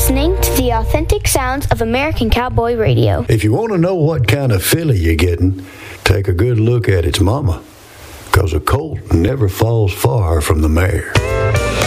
listening to the authentic sounds of American Cowboy Radio. If you want to know what kind of filly you're getting, take a good look at its mama, because a colt never falls far from the mare.